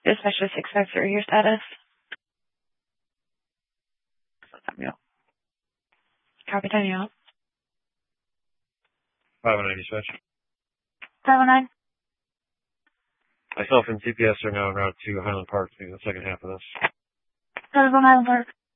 Dispatcher 653, your status. Yeah. Copy, Danielle. 519 dispatch. 709. Myself and CPS are now en route to Highland Park to do the second half of this. 709 Park.